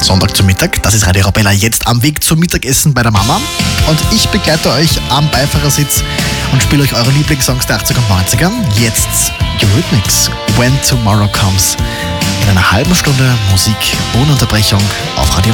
Sonntag zum Mittag. Das ist Radio Arabella jetzt am Weg zum Mittagessen bei der Mama. Und ich begleite euch am Beifahrersitz und spiele euch eure Lieblingssongs der 80er und 90er. Jetzt Eurythmics, When Tomorrow Comes. In einer halben Stunde Musik ohne Unterbrechung auf Radio